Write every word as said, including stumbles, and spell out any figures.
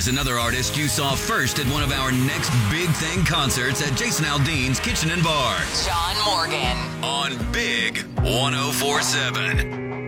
another artist you saw first at one of our next Big Thing concerts at Jason Aldean's Kitchen and Bar. John Morgan. On Big ten forty-seven.